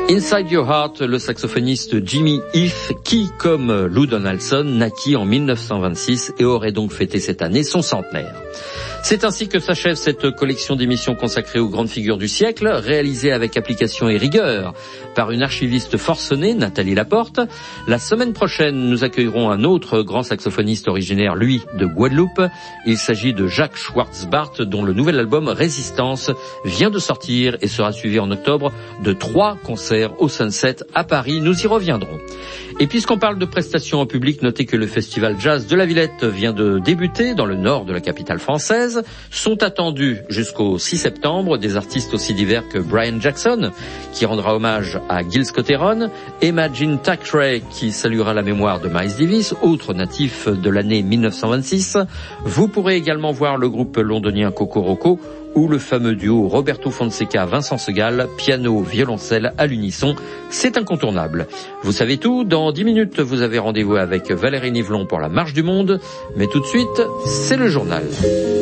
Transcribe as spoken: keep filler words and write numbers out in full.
Inside Your Heart, le saxophoniste Jimmy Ive, qui, comme Lou Donaldson, naquit en mille neuf cent vingt-six et aurait donc fêté cette année son centenaire. C'est ainsi que s'achève cette collection d'émissions consacrée aux grandes figures du siècle, réalisée avec application et rigueur par une archiviste forcenée, Nathalie Laporte. La semaine prochaine, nous accueillerons un autre grand saxophoniste originaire, lui, de Guadeloupe. Il s'agit de Jacques Schwartzbart, dont le nouvel album Résistance vient de sortir et sera suivi en octobre de trois concerts au Sunset à Paris. Nous y reviendrons. Et puisqu'on parle de prestations en public, notez que le festival jazz de la Villette vient de débuter dans le nord de la capitale française. Sont attendus jusqu'au six septembre des artistes aussi divers que Brian Jackson, qui rendra hommage à Gil Scott-Heron, Imagine Thackeray, qui saluera la mémoire de Miles Davis, autre natif de l'année mille neuf cent vingt-six. Vous pourrez également voir le groupe londonien Coco Roco ou le fameux duo Roberto Fonseca-Vincent Segal, piano, violoncelle à l'unisson. C'est incontournable. Vous savez tout, dans dix minutes, vous avez rendez-vous avec Valérie Nivelon pour la Marche du Monde. Mais tout de suite, c'est le journal.